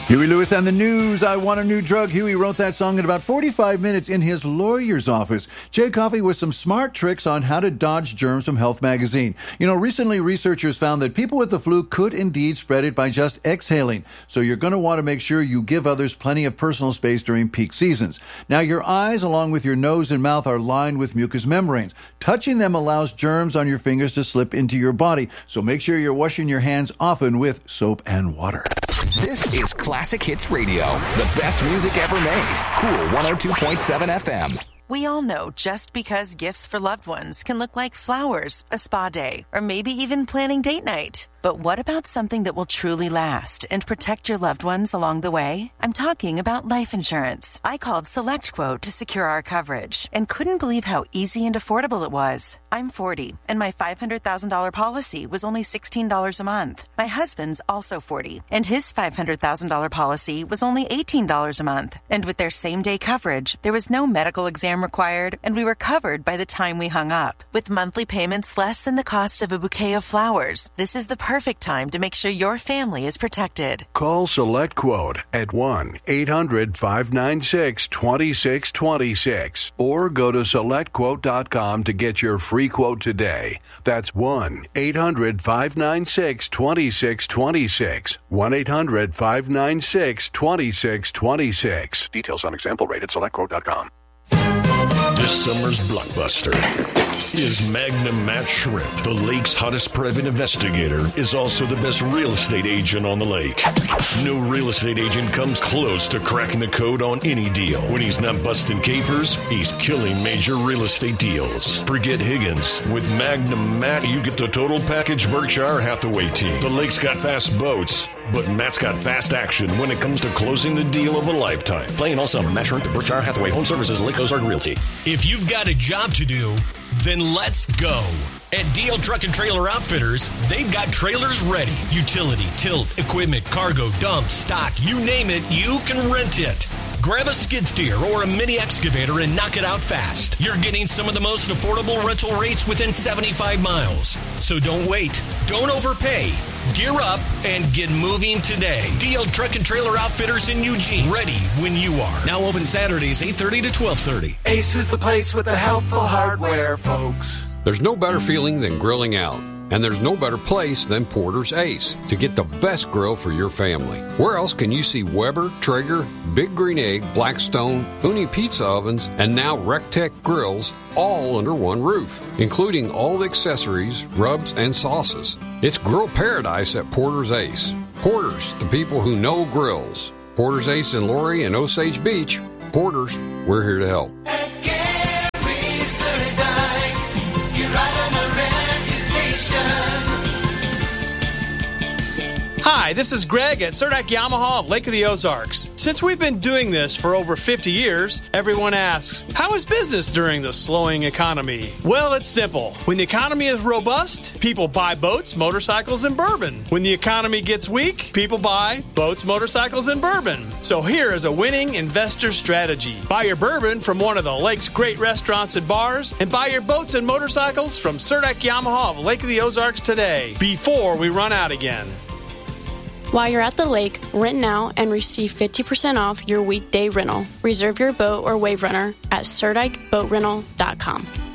Huey Lewis and the News, I Want a New Drug. Huey wrote that song in about 45 minutes in his lawyer's office. Jay Coffey with some smart tricks on how to dodge germs from Health Magazine. You know, recently researchers found that people with the flu could indeed spread it by just exhaling. So you're going to want to make sure you give others plenty of personal space during peak seasons. Now, your eyes, along with your nose and mouth, are lined with mucous membranes. Touching them allows germs on your fingers to slip into your body. So make sure you're washing your hands often with soap and water. This is Classic Hits Radio, the best music ever made. Cool 102.7 FM. We all know just because gifts for loved ones can look like flowers, a spa day, or maybe even planning date night. But what about something that will truly last and protect your loved ones along the way? I'm talking about life insurance. I called SelectQuote to secure our coverage and couldn't believe how easy and affordable it was. I'm 40, and my $500,000 policy was only $16 a month. My husband's also 40, and his $500,000 policy was only $18 a month. And with their same-day coverage, there was no medical exam required, and we were covered by the time we hung up. With monthly payments less than the cost of a bouquet of flowers, this is the perfect time to make sure your family is protected. Call SelectQuote at 1-800-596-2626 or go to SelectQuote.com to get your free quote today. That's 1-800-596-2626. 1-800-596-2626. Details on example rate at SelectQuote.com. This summer's blockbuster is Magnum Matt Shrimp. The lake's hottest private investigator is also the best real estate agent on the lake. No real estate agent comes close to cracking the code on any deal. When he's not busting capers, he's killing major real estate deals. Forget Higgins. With Magnum Matt, you get the total package Berkshire Hathaway team. The lake's got fast boats, but Matt's got fast action when it comes to closing the deal of a lifetime. Playing all summer, Matt Shrimp at Berkshire Hathaway Home Services, Lake Ozark Realty. If you've got a job to do, then let's go. At DL Truck and Trailer Outfitters, they've got trailers ready. Utility, tilt, equipment, cargo, dump, stock, you name it, you can rent it. Grab a skid steer or a mini excavator and knock it out fast. You're getting some of the most affordable rental rates within 75 miles. So don't wait. Don't overpay. Gear up and get moving today. DL Truck and Trailer Outfitters in Eugene. Ready when you are. Now open Saturdays 8:30 to 12:30. Ace is the place with the helpful hardware, folks. There's no better feeling than grilling out. And there's no better place than Porter's Ace to get the best grill for your family. Where else can you see Weber, Traeger, Big Green Egg, Blackstone, Uni Pizza Ovens, and now Rectech Grills all under one roof, including all the accessories, rubs, and sauces. It's grill paradise at Porter's Ace. Porter's, the people who know grills. Porter's Ace in Laurie and Osage Beach. Porter's, we're here to help. Hi, this is Greg at Surdak Yamaha of Lake of the Ozarks. Since we've been doing this for over 50 years, everyone asks, how is business during the slowing economy? Well, it's simple. When the economy is robust, people buy boats, motorcycles, and bourbon. When the economy gets weak, people buy boats, motorcycles, and bourbon. So here is a winning investor strategy. Buy your bourbon from one of the lake's great restaurants and bars, and buy your boats and motorcycles from Surdak Yamaha of Lake of the Ozarks today, before we run out again. While you're at the lake, rent now and receive 50% off your weekday rental. Reserve your boat or wave runner at SurdikeBoatRental.com.